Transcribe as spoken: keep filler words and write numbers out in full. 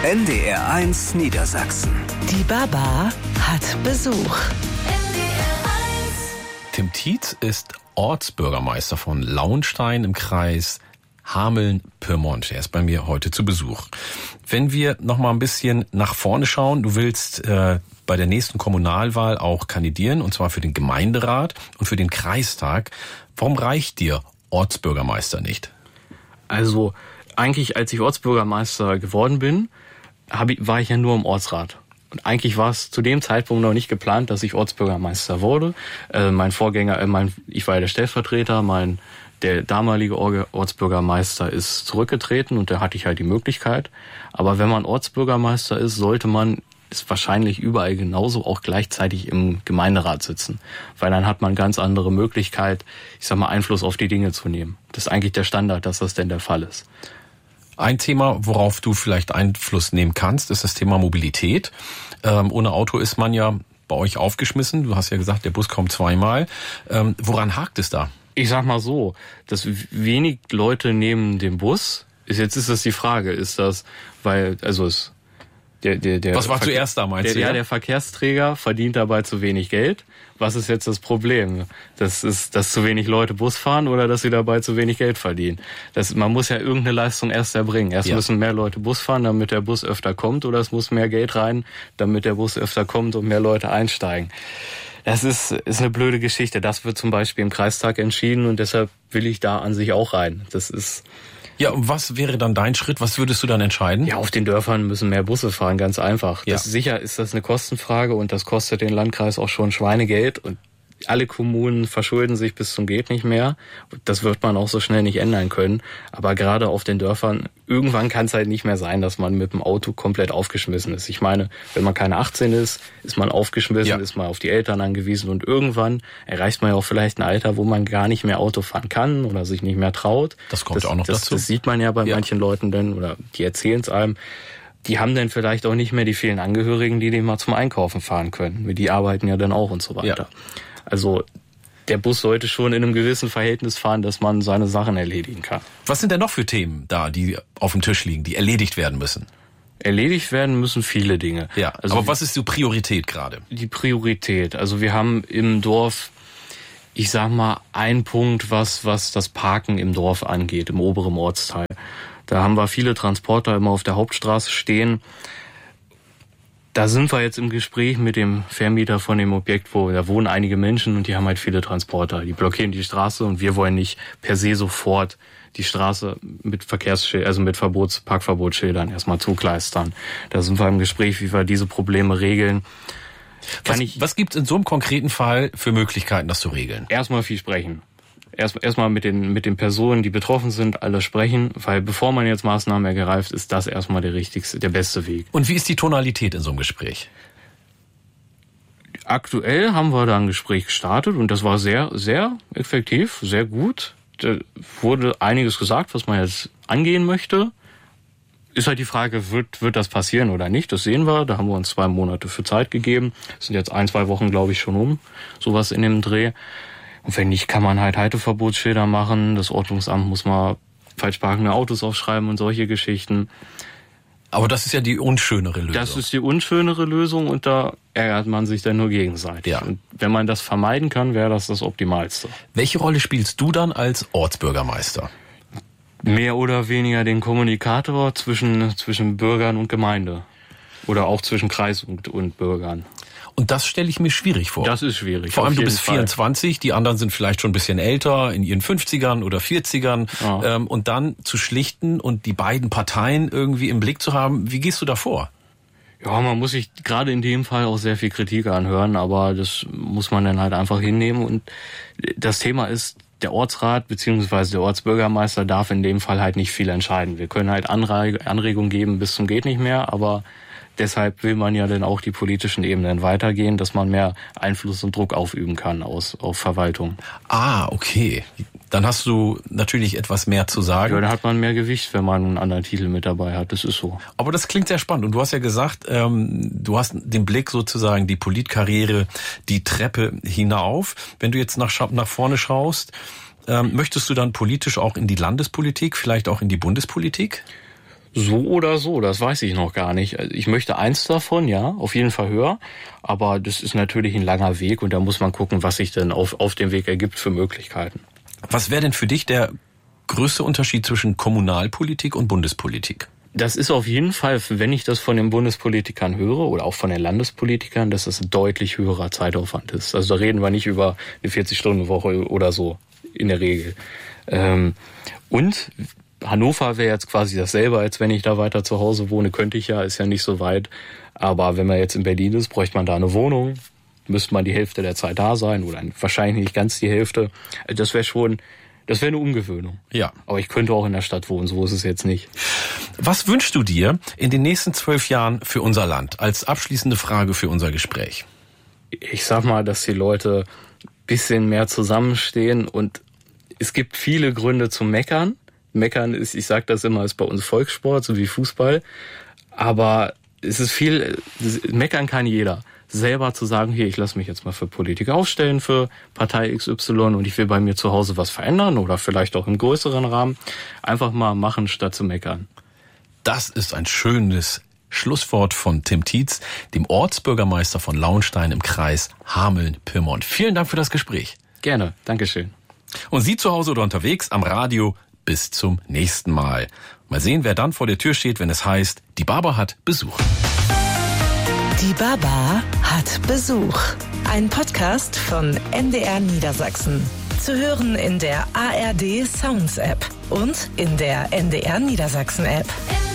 N D R eins Niedersachsen. Die Baba hat Besuch. Tim Tietz ist Ortsbürgermeister von Lauenstein im Kreis Hameln-Pyrmont. Er ist bei mir heute zu Besuch. Wenn wir noch mal ein bisschen nach vorne schauen, du willst äh, bei der nächsten Kommunalwahl auch kandidieren, und zwar für den Gemeinderat und für den Kreistag. Warum reicht dir Ortsbürgermeister nicht? Also eigentlich, als ich Ortsbürgermeister geworden bin, hab ich, war ich ja nur im Ortsrat. Und eigentlich war es zu dem Zeitpunkt noch nicht geplant, dass ich Ortsbürgermeister wurde. Äh, mein Vorgänger, äh, mein, ich war ja der Stellvertreter, mein der damalige Ortsbürgermeister ist zurückgetreten und da hatte ich halt die Möglichkeit. Aber wenn man Ortsbürgermeister ist, sollte man ist wahrscheinlich überall genauso auch gleichzeitig im Gemeinderat sitzen. Weil dann hat man ganz andere Möglichkeit, ich sag mal, Einfluss auf die Dinge zu nehmen. Das ist eigentlich der Standard, dass das denn der Fall ist. Ein Thema, worauf du vielleicht Einfluss nehmen kannst, ist das Thema Mobilität. Ähm, ohne Auto ist man ja bei euch aufgeschmissen. Du hast ja gesagt, der Bus kommt zweimal. Ähm, woran hakt es da? Ich sag mal so, dass wenig Leute nehmen den Bus. Jetzt ist das die Frage, ist das, weil, also es, der, der, der. Was war Verkehr, zuerst da, meinst der, du? Ja, ja, der Verkehrsträger verdient dabei zu wenig Geld. Was ist jetzt das Problem? Das ist, dass zu wenig Leute Bus fahren oder dass sie dabei zu wenig Geld verdienen? Das, man muss ja irgendeine Leistung erst erbringen. Erst ja. müssen mehr Leute Bus fahren, damit der Bus öfter kommt, oder es muss mehr Geld rein, damit der Bus öfter kommt und mehr Leute einsteigen. Das ist, ist eine blöde Geschichte. Das wird zum Beispiel im Kreistag entschieden und deshalb will ich da an sich auch rein. Das ist. Ja, und was wäre dann dein Schritt? Was würdest du dann entscheiden? Ja, auf den Dörfern müssen mehr Busse fahren, ganz einfach. Ja. Das sicher ist das eine Kostenfrage und das kostet den Landkreis auch schon Schweinegeld und alle Kommunen verschulden sich bis zum geht nicht mehr. Das wird man auch so schnell nicht ändern können. Aber gerade auf den Dörfern, irgendwann kann es halt nicht mehr sein, dass man mit dem Auto komplett aufgeschmissen ist. Ich meine, wenn man keine achtzehn ist, ist man aufgeschmissen, ja. ist man auf die Eltern angewiesen und irgendwann erreicht man ja auch vielleicht ein Alter, wo man gar nicht mehr Auto fahren kann oder sich nicht mehr traut. Das kommt das, auch noch das, dazu. Das sieht man ja bei ja. manchen Leuten dann, oder die erzählen es einem. Die haben dann vielleicht auch nicht mehr die vielen Angehörigen, die den mal zum Einkaufen fahren können. Die arbeiten ja dann auch und so weiter. Ja. Also der Bus sollte schon in einem gewissen Verhältnis fahren, dass man seine Sachen erledigen kann. Was sind denn noch für Themen da, die auf dem Tisch liegen, die erledigt werden müssen? Erledigt werden müssen viele Dinge. Ja, also aber was ist die Priorität gerade? Die Priorität. Also wir haben im Dorf, ich sag mal, einen Punkt, was was das Parken im Dorf angeht, im oberen Ortsteil. Da haben wir viele Transporter immer auf der Hauptstraße stehen. Da sind wir jetzt im Gespräch mit dem Vermieter von dem Objekt, wo da wohnen einige Menschen und die haben halt viele Transporter. Die blockieren die Straße und wir wollen nicht per se sofort die Straße mit Verkehrsschildern, also mit Verbots-, Parkverbotsschildern erstmal zukleistern. Da sind wir im Gespräch, wie wir diese Probleme regeln. Kann was, ich, was gibt es in so einem konkreten Fall für Möglichkeiten, das zu regeln? Erstmal viel sprechen. Erst erstmal mit den mit den Personen, die betroffen sind, alle sprechen, weil bevor man jetzt Maßnahmen ergreift, ist das erstmal der richtigste, der beste Weg. Und wie ist die Tonalität in so einem Gespräch? Aktuell haben wir da ein Gespräch gestartet und das war sehr, sehr effektiv, sehr gut. Da wurde einiges gesagt, was man jetzt angehen möchte. Ist halt die Frage, wird wird das passieren oder nicht? Das sehen wir. Da haben wir uns zwei Monate für Zeit gegeben. Das sind jetzt ein, zwei Wochen, glaube ich, schon um. Sowas in dem Dreh. Und wenn nicht, kann man halt Halteverbotsschilder machen. Das Ordnungsamt muss mal falsch parkende Autos aufschreiben und solche Geschichten. Aber das ist ja die unschönere Lösung. Das ist die unschönere Lösung und da ärgert man sich dann nur gegenseitig. Ja. Und wenn man das vermeiden kann, wäre das das Optimalste. Welche Rolle spielst du dann als Ortsbürgermeister? Mehr oder weniger den Kommunikator zwischen, zwischen Bürgern und Gemeinde. Oder auch zwischen Kreis und, und Bürgern. Und das stelle ich mir schwierig vor. Das ist schwierig. Vor allem du bist vierundzwanzig, die anderen sind vielleicht schon ein bisschen älter, in ihren fünfzigern oder vierzigern. Ja. Ähm, und dann zu schlichten und die beiden Parteien irgendwie im Blick zu haben, wie gehst du da vor? Ja, man muss sich gerade in dem Fall auch sehr viel Kritik anhören, aber das muss man dann halt einfach hinnehmen. Und das Thema ist, der Ortsrat bzw. der Ortsbürgermeister darf in dem Fall halt nicht viel entscheiden. Wir können halt Anregungen geben bis zum geht nicht mehr, aber deshalb will man ja dann auch die politischen Ebenen weitergehen, dass man mehr Einfluss und Druck aufüben kann aus, auf Verwaltung. Ah, okay. Dann hast du natürlich etwas mehr zu sagen. Ja, dann hat man mehr Gewicht, wenn man einen anderen Titel mit dabei hat. Das ist so. Aber das klingt sehr spannend. Und du hast ja gesagt, ähm, du hast den Blick sozusagen, die Politkarriere, die Treppe hinauf. Wenn du jetzt nach, nach vorne schaust, ähm, möchtest du dann politisch auch in die Landespolitik, vielleicht auch in die Bundespolitik? So oder so, das weiß ich noch gar nicht. Ich möchte eins davon, ja, auf jeden Fall höher. Aber das ist natürlich ein langer Weg und da muss man gucken, was sich denn auf, auf dem Weg ergibt für Möglichkeiten. Was wäre denn für dich der größte Unterschied zwischen Kommunalpolitik und Bundespolitik? Das ist auf jeden Fall, wenn ich das von den Bundespolitikern höre oder auch von den Landespolitikern, dass das ein deutlich höherer Zeitaufwand ist. Also da reden wir nicht über eine vierzig-Stunden-Woche oder so in der Regel. Und Hannover wäre jetzt quasi dasselbe, als wenn ich da weiter zu Hause wohne. Könnte ich ja, ist ja nicht so weit. Aber wenn man jetzt in Berlin ist, bräuchte man da eine Wohnung. Müsste man die Hälfte der Zeit da sein oder wahrscheinlich nicht ganz die Hälfte. Das wäre schon, das wäre eine Umgewöhnung. Ja. Aber ich könnte auch in der Stadt wohnen, so ist es jetzt nicht. Was wünschst du dir in den nächsten zwölf Jahren für unser Land? Als abschließende Frage für unser Gespräch. Ich sag mal, dass die Leute ein bisschen mehr zusammenstehen und es gibt viele Gründe zum Meckern. Meckern ist, ich sag das immer, ist bei uns Volkssport, so wie Fußball. Aber es ist viel, meckern kann jeder. Selber zu sagen, hier, ich lasse mich jetzt mal für Politik aufstellen, für Partei X Y und ich will bei mir zu Hause was verändern oder vielleicht auch im größeren Rahmen. Einfach mal machen, statt zu meckern. Das ist ein schönes Schlusswort von Tim Tietz, dem Ortsbürgermeister von Launstein im Kreis Hameln-Pyrmont. Vielen Dank für das Gespräch. Gerne, Dankeschön. Und Sie zu Hause oder unterwegs am Radio, bis zum nächsten Mal. Mal sehen, wer dann vor der Tür steht, wenn es heißt, die Baba hat Besuch. Die Baba hat Besuch. Ein Podcast von N D R Niedersachsen. Zu hören in der A R D Sounds App und in der N D R Niedersachsen App.